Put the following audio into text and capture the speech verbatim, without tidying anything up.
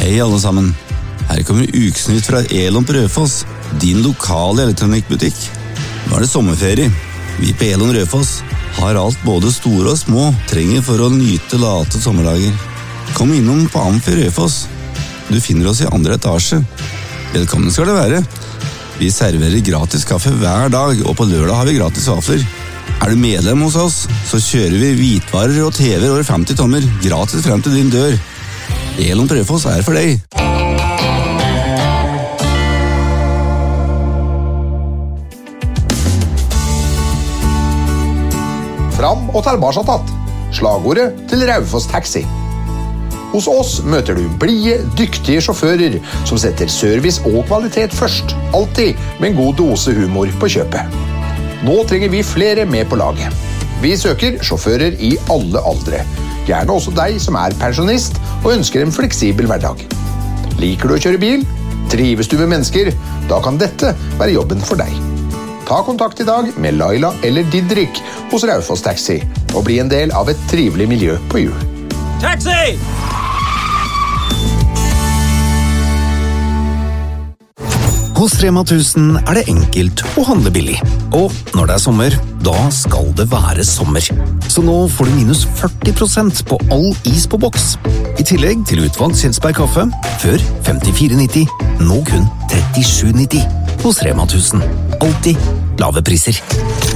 Hei alle sammen, her kommer ukesnytt fra Elon på Rødfoss, din lokale elektronikkbutikk. Nå er det sommerferie. Vi på Elon Rødfoss har alt både store og små trenger for å nyte late sommerdager. Kom innom på Amfi Rødfoss. Du finner oss i andre etasje. Velkommen skal det være. Vi serverer gratis kaffe hver dag, og på lørdag har vi gratis vafler. Er du medlem hos oss, så kjører vi hvitvarer og T V-er over femti tommer gratis frem til din dør. Elon på Rødfoss er for deg. Fram og tilbake tatt. Slagordet til Raufoss Taxi. Hos oss møter du blide, dyktige sjåfører som setter service og kvalitet først, alltid med en god dose humor på kjøpet. Nå trenger vi flere med på laget. Vi søker sjåfører i alle aldre, gjerne også deg som er pensjonist og ønsker en fleksibel hverdag. Liker du å kjøre bil? Trives du med mennesker? Da kan dette være jobben for deg. Ta kontakt i dag med Laila eller Didrik hos Raufoss Taxi og bli en del av et trivelig miljø på hjul. Taxi! Hos Rema tusen er det enkelt å handle billig. Og når det er sommer, da skal det være sommer. Så nå får du minus førti prosent på all is på boks. I tillegg til utvalgt Kjelsberg kaffe, før femtifire nitti, nå kun trettisju nitti. Hos Rema tusen. Alltid lave priser.